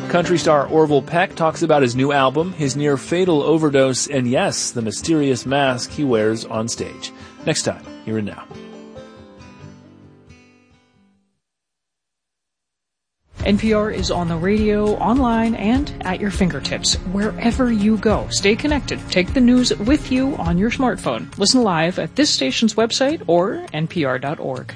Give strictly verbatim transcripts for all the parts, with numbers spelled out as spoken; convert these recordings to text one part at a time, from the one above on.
Country star Orville Peck talks about his new album, his near-fatal overdose, and yes, the mysterious mask he wears on stage. Next time, here and now. N P R is on the radio, online, and at your fingertips, wherever you go. Stay connected. Take the news with you on your smartphone. Listen live at this station's website or N P R dot org.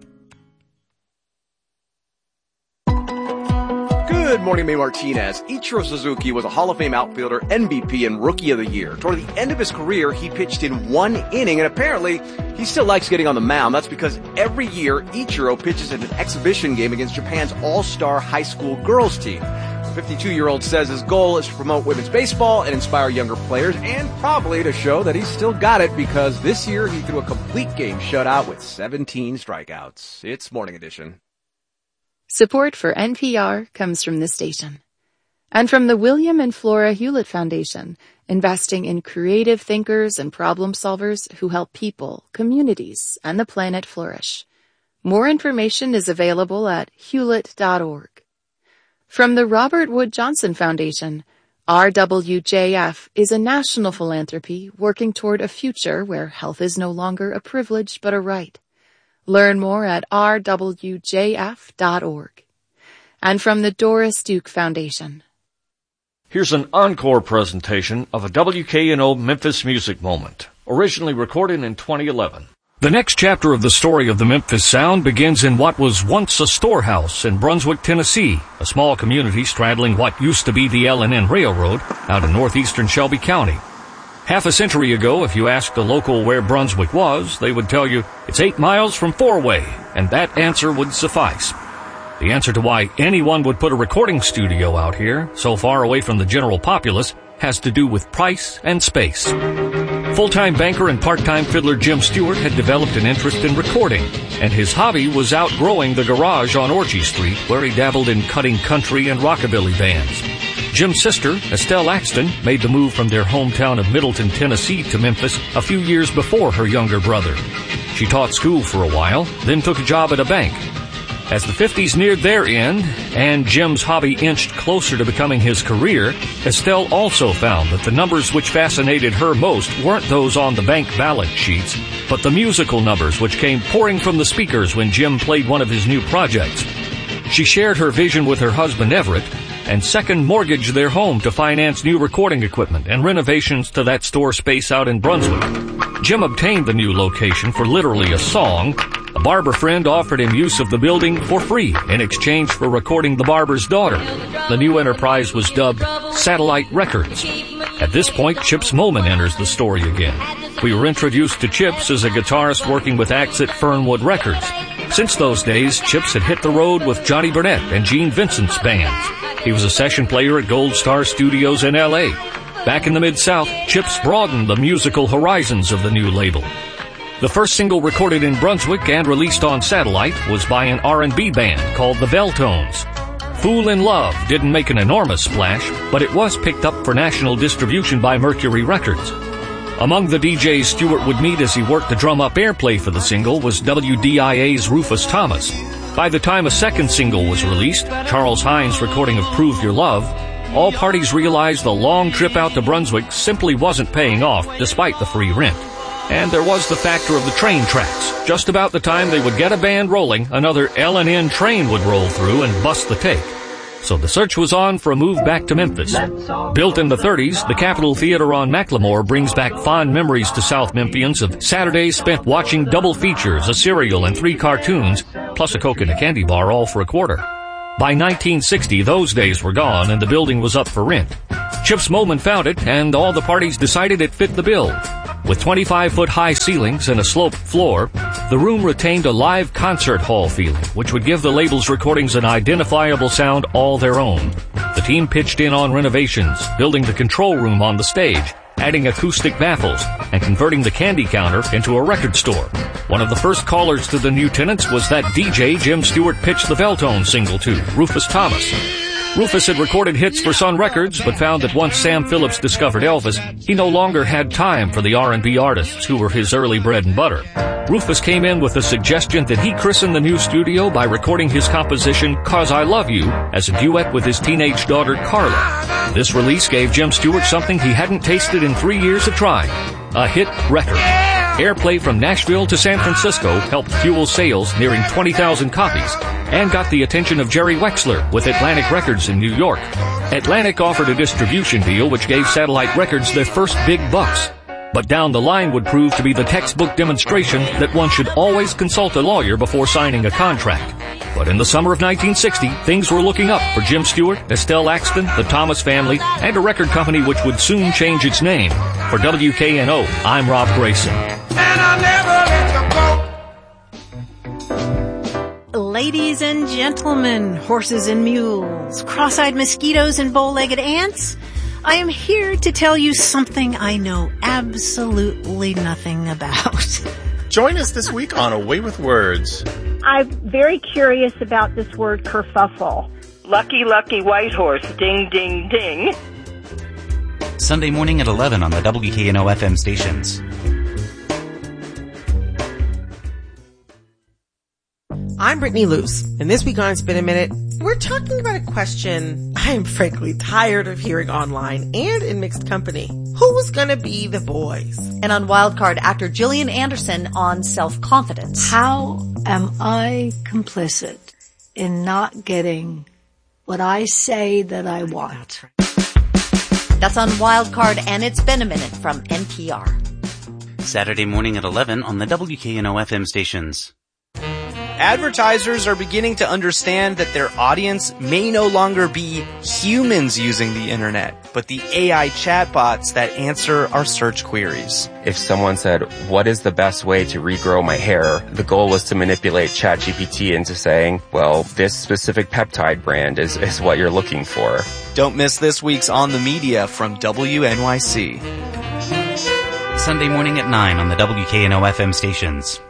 Good morning, May Martinez. Ichiro Suzuki was a Hall of Fame outfielder, M V P, and Rookie of the Year. Toward the end of his career, he pitched in one inning, and apparently, he still likes getting on the mound. That's because every year, Ichiro pitches in an exhibition game against Japan's all-star high school girls team. The fifty-two-year-old says his goal is to promote women's baseball and inspire younger players, and probably to show that he's still got it, because this year he threw a complete game shutout with seventeen strikeouts. It's Morning Edition. Support for N P R comes from this station. And from the William and Flora Hewlett Foundation, investing in creative thinkers and problem solvers who help people, communities, and the planet flourish. More information is available at hewlett dot org. From the Robert Wood Johnson Foundation, R W J F is a national philanthropy working toward a future where health is no longer a privilege but a right. Learn more at r w j f dot org. And from the Doris Duke Foundation. Here's an encore presentation of a W K N O Memphis Music Moment, originally recorded in twenty eleven. The next chapter of the story of the Memphis Sound begins in what was once a storehouse in Brunswick, Tennessee, a small community straddling what used to be the L and N Railroad out in northeastern Shelby County. Half a century ago, if you asked a local where Brunswick was, they would tell you it's eight miles from Four-Way, and that answer would suffice. The answer to why anyone would put a recording studio out here, so far away from the general populace, has to do with price and space. Full-time banker and part-time fiddler Jim Stewart had developed an interest in recording, and his hobby was outgrowing the garage on Orchie Street, where he dabbled in cutting country and rockabilly bands. Jim's sister, Estelle Axton, made the move from their hometown of Middleton, Tennessee to Memphis a few years before her younger brother. She taught school for a while, then took a job at a bank. As the fifties neared their end, and Jim's hobby inched closer to becoming his career, Estelle also found that the numbers which fascinated her most weren't those on the bank balance sheets, but the musical numbers which came pouring from the speakers when Jim played one of his new projects. She shared her vision with her husband Everett, and second mortgaged their home to finance new recording equipment and renovations to that store space out in Brunswick. Jim obtained the new location for literally a song. A barber friend offered him use of the building for free in exchange for recording the barber's daughter. The new enterprise was dubbed Satellite Records. At this point, Chips Moman enters the story again. We were introduced to Chips as a guitarist working with acts at Fernwood Records. Since those days, Chips had hit the road with Johnny Burnett and Gene Vincent's bands. He was a session player at Gold Star Studios in L A. Back in the Mid-South, Chips broadened the musical horizons of the new label. The first single recorded in Brunswick and released on satellite was by an R and B band called the Beltones. Fool in Love didn't make an enormous splash, but it was picked up for national distribution by Mercury Records. Among the D Js Stewart would meet as he worked to drum up airplay for the single was W D I A's Rufus Thomas. By the time a second single was released, Charles Hines' recording of Prove Your Love, all parties realized the long trip out to Brunswick simply wasn't paying off despite the free rent. And there was the factor of the train tracks. Just about the time they would get a band rolling, another L and N train would roll through and bust the tape. So the search was on for a move back to Memphis. Built in the thirties, the Capitol Theater on McLemore brings back fond memories to South Memphians of Saturdays spent watching double features, a cereal and three cartoons, plus a Coke and a candy bar, all for a quarter. By nineteen sixty, those days were gone and the building was up for rent. Chips Moman found it, and all the parties decided it fit the bill. With twenty-five foot high ceilings and a sloped floor, the room retained a live concert hall feeling, which would give the label's recordings an identifiable sound all their own. The team pitched in on renovations, building the control room on the stage, adding acoustic baffles, and converting the candy counter into a record store. One of the first callers to the new tenants was that D J Jim Stewart pitched the Beltone single to, Rufus Thomas. Rufus had recorded hits for Sun Records, but found that once Sam Phillips discovered Elvis, he no longer had time for the R and B artists who were his early bread and butter. Rufus came in with the suggestion that he christen the new studio by recording his composition "'Cause I Love You" as a duet with his teenage daughter Carla. This release gave Jim Stewart something he hadn't tasted in three years of trying, a hit record. Airplay from Nashville to San Francisco helped fuel sales nearing twenty thousand copies and got the attention of Jerry Wexler with Atlantic Records in New York. Atlantic offered a distribution deal which gave Satellite Records their first big bucks. But down the line would prove to be the textbook demonstration that one should always consult a lawyer before signing a contract. But in the summer of nineteen sixty, things were looking up for Jim Stewart, Estelle Axton, the Thomas family, and a record company which would soon change its name. For W K N O, I'm Rob Grayson. And I never let them go. Ladies and gentlemen, horses and mules, cross-eyed mosquitoes and bow-legged ants, I am here to tell you something I know absolutely nothing about. Join us this week on Away with Words. I'm very curious about this word kerfuffle. Lucky, lucky white horse, ding, ding, ding. Sunday morning at eleven on the W K N O F M stations. I'm Brittany Luce, and this week on It's Been a Minute, we're talking about a question I am frankly tired of hearing online and in mixed company. Who was gonna be the boys? And on Wildcard, actor Gillian Anderson on self-confidence. How am I complicit in not getting what I say that I want? That's on Wildcard, and It's Been a Minute from N P R. Saturday morning at eleven on the W K N O F M stations. Advertisers are beginning to understand that their audience may no longer be humans using the internet, but the A I chatbots that answer our search queries. If someone said, what is the best way to regrow my hair? The goal was to manipulate ChatGPT into saying, well, this specific peptide brand is, is what you're looking for. Don't miss this week's On the Media from W N Y C. Sunday morning at nine on the W K N O F M stations.